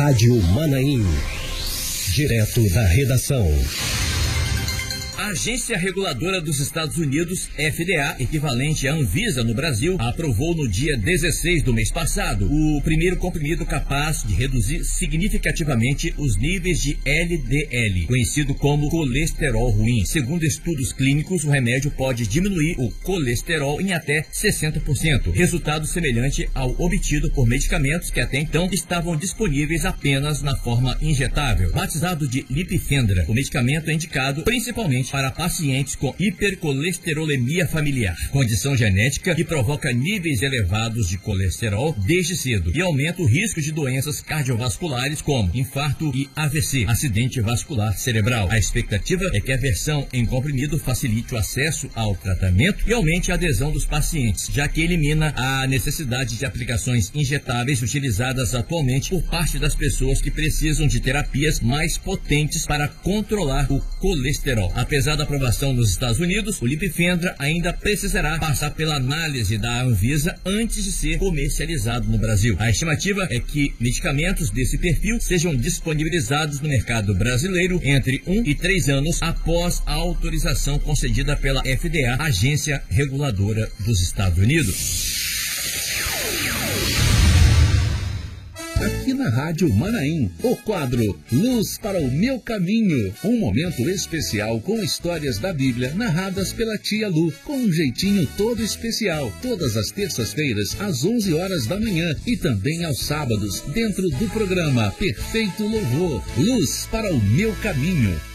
Rádio Manaim. Direto da redação. A Agência Reguladora dos Estados Unidos, FDA, equivalente à Anvisa no Brasil, aprovou no dia 16 do mês passado o primeiro comprimido capaz de reduzir significativamente os níveis de LDL, conhecido como colesterol ruim. Segundo estudos clínicos, o remédio pode diminuir o colesterol em até 60%, resultado semelhante ao obtido por medicamentos que até então estavam disponíveis apenas na forma injetável. Batizado de Lipifendra, o medicamento é indicado principalmente para pacientes com hipercolesterolemia familiar, condição genética que provoca níveis elevados de colesterol desde cedo e aumenta o risco de doenças cardiovasculares como infarto e AVC, acidente vascular cerebral. A expectativa é que a versão em comprimido facilite o acesso ao tratamento e aumente a adesão dos pacientes, já que elimina a necessidade de aplicações injetáveis utilizadas atualmente por parte das pessoas que precisam de terapias mais potentes para controlar o colesterol. Apesar da aprovação nos Estados Unidos, o Lipifendra ainda precisará passar pela análise da Anvisa antes de ser comercializado no Brasil. A estimativa é que medicamentos desse perfil sejam disponibilizados no mercado brasileiro entre 1 e 3 anos após a autorização concedida pela FDA, Agência Reguladora dos Estados Unidos. Aqui na Rádio Manaim, o quadro Luz para o Meu Caminho. Um momento especial com histórias da Bíblia narradas pela tia Lu, com um jeitinho todo especial. Todas as terças-feiras, às 11 horas da manhã e também aos sábados, dentro do programa Perfeito Louvor. Luz para o Meu Caminho.